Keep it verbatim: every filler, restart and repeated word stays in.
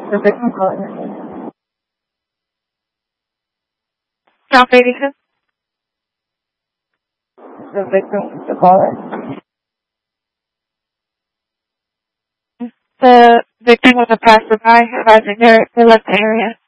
The victim calling your name. South eighty-fifth. The victim is the caller. The victim was a passerby advising they they left the area.